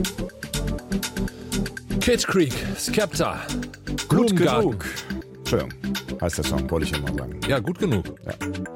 Kid Creek, Skepta, Gut Blumengarten. genug. Entschuldigung, heißt der Song, wollte ich immer sagen. Ja, gut genug. Ja.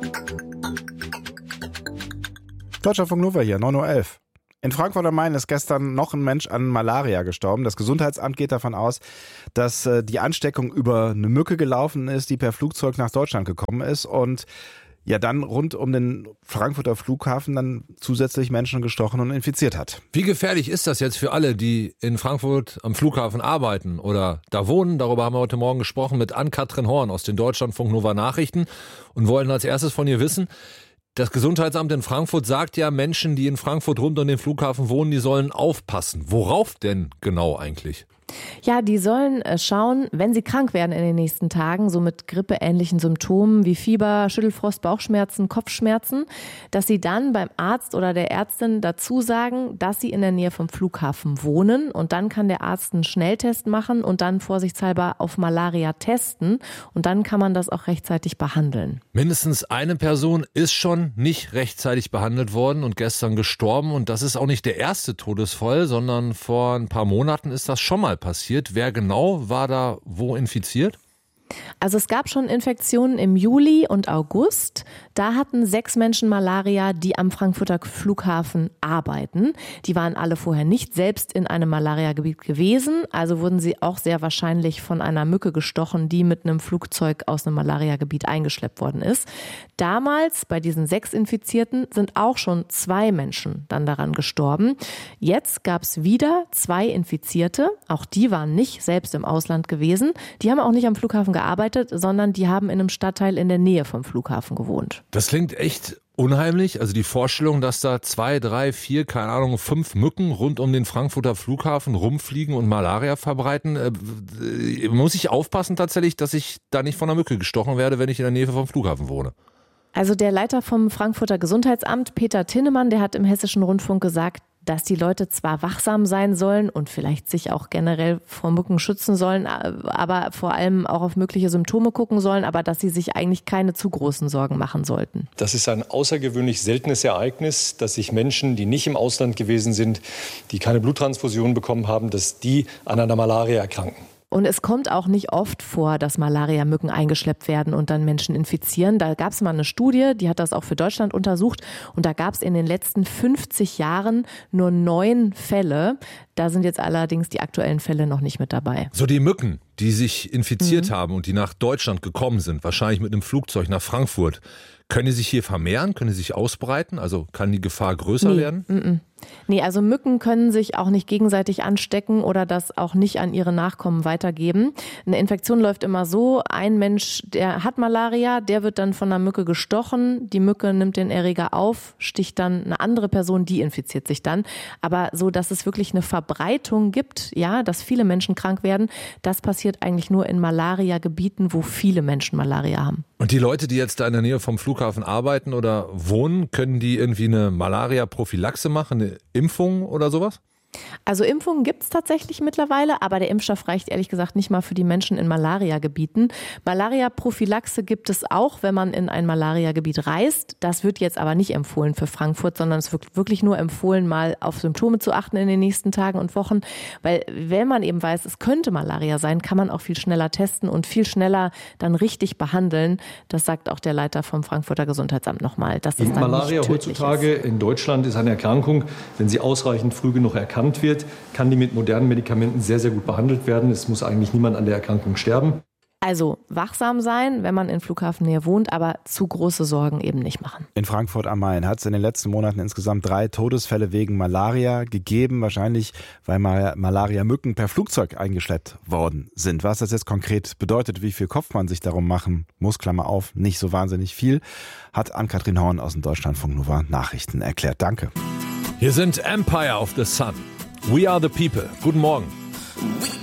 Deutschlandfunk Nova hier, 9.11 Uhr. In Frankfurt am Main ist gestern noch ein Mensch an Malaria gestorben. Das Gesundheitsamt geht davon aus, dass die Ansteckung über eine Mücke gelaufen ist, die per Flugzeug nach Deutschland gekommen ist und ja dann rund um den Frankfurter Flughafen dann zusätzlich Menschen gestochen und infiziert hat. Wie gefährlich ist das jetzt für alle, die in Frankfurt am Flughafen arbeiten oder da wohnen? Darüber haben wir heute Morgen gesprochen mit Ann-Kathrin Horn aus den Deutschlandfunk Nova Nachrichten und wollen als erstes von ihr wissen, das Gesundheitsamt in Frankfurt sagt ja, Menschen, die in Frankfurt rund um den Flughafen wohnen, die sollen aufpassen. Worauf denn genau eigentlich? Ja, die sollen schauen, wenn sie krank werden in den nächsten Tagen, so mit grippeähnlichen Symptomen wie Fieber, Schüttelfrost, Bauchschmerzen, Kopfschmerzen, dass sie dann beim Arzt oder der Ärztin dazu sagen, dass sie in der Nähe vom Flughafen wohnen und dann kann der Arzt einen Schnelltest machen und dann vorsichtshalber auf Malaria testen und dann kann man das auch rechtzeitig behandeln. Mindestens eine Person ist schon nicht rechtzeitig behandelt worden und gestern gestorben und das ist auch nicht der erste Todesfall, sondern vor ein paar Monaten ist das schon mal passiert. Wer genau war da wo infiziert? Also es gab schon Infektionen im Juli und August. Da hatten 6 Menschen Malaria, die am Frankfurter Flughafen arbeiten. Die waren alle vorher nicht selbst in einem Malariagebiet gewesen. Also wurden sie auch sehr wahrscheinlich von einer Mücke gestochen, die mit einem Flugzeug aus einem Malariagebiet eingeschleppt worden ist. Damals, bei diesen 6 Infizierten, sind auch schon 2 Menschen dann daran gestorben. Jetzt gab es wieder 2 Infizierte. Auch die waren nicht selbst im Ausland gewesen. Die haben auch nicht am Flughafen gearbeitet, sondern die haben in einem Stadtteil in der Nähe vom Flughafen gewohnt. Das klingt echt unheimlich. Also die Vorstellung, dass da 2, 3, 4, keine Ahnung, 5 Mücken rund um den Frankfurter Flughafen rumfliegen und Malaria verbreiten. Muss ich aufpassen tatsächlich, dass ich da nicht von einer Mücke gestochen werde, wenn ich in der Nähe vom Flughafen wohne? Also der Leiter vom Frankfurter Gesundheitsamt, Peter Tinnemann, der hat im Hessischen Rundfunk gesagt, dass die Leute zwar wachsam sein sollen und vielleicht sich auch generell vor Mücken schützen sollen, aber vor allem auch auf mögliche Symptome gucken sollen, aber dass sie sich eigentlich keine zu großen Sorgen machen sollten. Das ist ein außergewöhnlich seltenes Ereignis, dass sich Menschen, die nicht im Ausland gewesen sind, die keine Bluttransfusion bekommen haben, dass die an einer Malaria erkranken. Und es kommt auch nicht oft vor, dass Malaria-Mücken eingeschleppt werden und dann Menschen infizieren. Da gab es mal eine Studie, die hat das auch für Deutschland untersucht. Und da gab es in den letzten 50 Jahren nur 9 Fälle. Da sind jetzt allerdings die aktuellen Fälle noch nicht mit dabei. So die Mücken, die sich infiziert haben und die nach Deutschland gekommen sind, wahrscheinlich mit einem Flugzeug nach Frankfurt, können die sich hier vermehren? Können die sich ausbreiten? Also kann die Gefahr größer werden? Nee, also Mücken können sich auch nicht gegenseitig anstecken oder das auch nicht an ihre Nachkommen weitergeben. Eine Infektion läuft immer so, ein Mensch, der hat Malaria, der wird dann von einer Mücke gestochen, die Mücke nimmt den Erreger auf, sticht dann eine andere Person, die infiziert sich dann. Aber so, dass es wirklich eine Verbreitung gibt, ja, dass viele Menschen krank werden, das passiert eigentlich nur in Malaria-Gebieten, wo viele Menschen Malaria haben. Und die Leute, die jetzt da in der Nähe vom Flughafen arbeiten oder wohnen, können die irgendwie eine Malaria-Prophylaxe machen, eine Impfung oder sowas? Also Impfungen gibt es tatsächlich mittlerweile, aber der Impfstoff reicht ehrlich gesagt nicht mal für die Menschen in Malaria-Gebieten. Malaria-Prophylaxe gibt es auch, wenn man in ein Malaria-Gebiet reist. Das wird jetzt aber nicht empfohlen für Frankfurt, sondern es wird wirklich nur empfohlen, mal auf Symptome zu achten in den nächsten Tagen und Wochen. Weil wenn man eben weiß, es könnte Malaria sein, kann man auch viel schneller testen und viel schneller dann richtig behandeln. Das sagt auch der Leiter vom Frankfurter Gesundheitsamt nochmal. Dass das dann Malaria nicht tödlich heutzutage ist. in Deutschland ist eine Erkrankung, wenn sie ausreichend früh genug erkannt wird, kann die mit modernen Medikamenten sehr, sehr gut behandelt werden. Es muss eigentlich niemand an der Erkrankung sterben. Also wachsam sein, wenn man in Flughafennähe wohnt, aber zu große Sorgen eben nicht machen. In Frankfurt am Main hat es in den letzten Monaten insgesamt 3 Todesfälle wegen Malaria gegeben. Wahrscheinlich, weil Malaria-Mücken per Flugzeug eingeschleppt worden sind. Was das jetzt konkret bedeutet, wie viel Kopf man sich darum machen muss, Klammer auf, nicht so wahnsinnig viel, hat Ann-Kathrin Horn aus dem Deutschlandfunk Nova Nachrichten erklärt. Danke. Hier sind Empire of the Sun. We are the people. Guten Morgen.